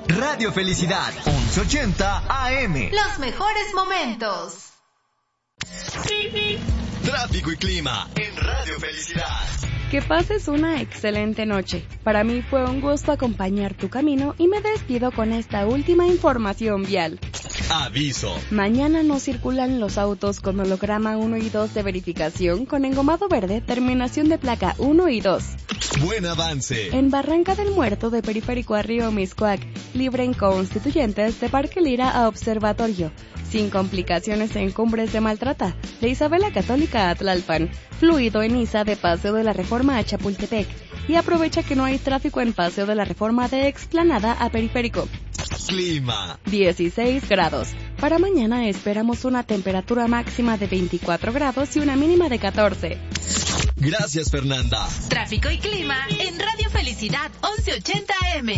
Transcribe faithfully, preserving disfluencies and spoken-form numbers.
Radio Felicidad, once ochenta A M. Los mejores momentos. Tráfico y clima en Radio Felicidad. Que pases una excelente noche. Para mí fue un gusto acompañar tu camino y me despido con esta última información vial. Aviso. Mañana no circulan los autos con holograma uno y dos de verificación con engomado verde, terminación de placa uno y dos. Buen avance. En Barranca del Muerto de Periférico a Río Miscuac, libre en Constituyentes de Parque Lira a Observatorio. Sin complicaciones en Cumbres de Maltrata, de Isabela Católica a Tlalpan, fluido en Isa de Paseo de la Reforma a Chapultepec, y aprovecha que no hay tráfico en Paseo de la Reforma de Explanada a Periférico. Clima. dieciséis grados. Para mañana esperamos una temperatura máxima de veinticuatro grados y una mínima de catorce. Gracias, Fernanda. Tráfico y clima en Radio Felicidad once ochenta A M.